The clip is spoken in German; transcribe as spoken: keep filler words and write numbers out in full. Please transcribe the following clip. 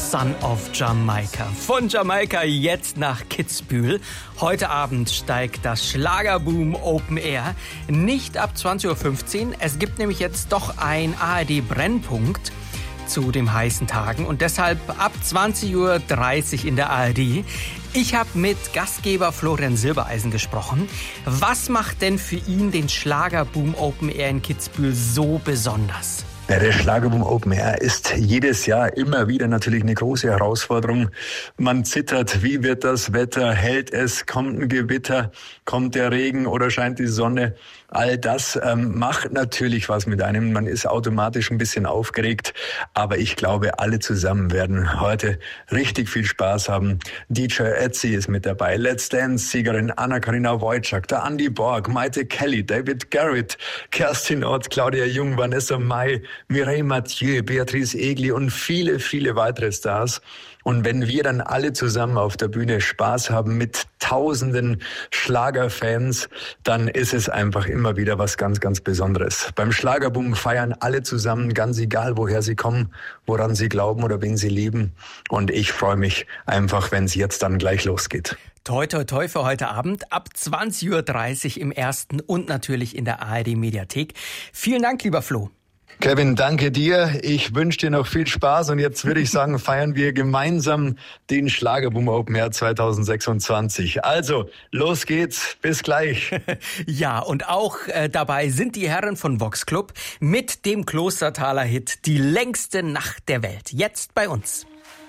Son of Jamaica. Von Jamaika jetzt nach Kitzbühel. Heute Abend steigt das Schlagerboom Open Air. Nicht ab zwanzig Uhr fünfzehn. Es gibt nämlich jetzt doch ein A R D-Brennpunkt zu den heißen Tagen und deshalb ab zwanzig Uhr dreißig in der A R D. Ich habe mit Gastgeber Florian Silbereisen gesprochen. Was macht denn für ihn den Schlagerboom Open Air in Kitzbühel so besonders? Ja, der Schlagerboom Open Air ist jedes Jahr immer wieder natürlich eine große Herausforderung. Man zittert, wie wird das Wetter, hält es, kommt ein Gewitter, kommt der Regen oder scheint die Sonne. All das ähm, macht natürlich was mit einem. Man ist automatisch ein bisschen aufgeregt, aber ich glaube, alle zusammen werden heute richtig viel Spaß haben. D J Ötzi ist mit dabei, Let's Dance-Siegerin Anna-Karina Wojcik, der Andy Borg, Maite Kelly, David Garrett, Kerstin Ott, Claudia Jung, Vanessa Mai, Mireille Mathieu, Beatrice Egli und viele, viele weitere Stars. Und wenn wir dann alle zusammen auf der Bühne Spaß haben mit tausenden Schlagerfans, dann ist es einfach immer wieder was ganz, ganz Besonderes. Beim Schlagerboom feiern alle zusammen, ganz egal, woher sie kommen, woran sie glauben oder wen sie lieben. Und ich freue mich einfach, wenn es jetzt dann gleich losgeht. Toi, toi, toi für heute Abend ab zwanzig Uhr dreißig im Ersten und natürlich in der A R D-Mediathek. Vielen Dank, lieber Flo. Kevin, danke dir. Ich wünsche dir noch viel Spaß und jetzt würde ich sagen, feiern wir gemeinsam den Schlagerboom Open Air zwanzig sechsundzwanzig. Also, los geht's. Bis gleich. Ja, und auch äh, dabei sind die Herren von Vox Club mit dem Klostertaler Hit Die längste Nacht der Welt. Jetzt bei uns.